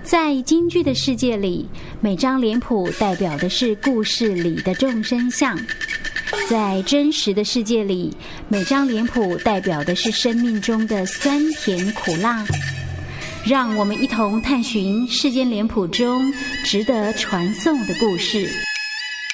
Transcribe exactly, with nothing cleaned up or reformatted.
在京剧的世界里，每张脸谱代表的是故事里的众生相；在真实的世界里，每张脸谱代表的是生命中的酸甜苦辣。让我们一同探寻世间脸谱中值得传颂的故事。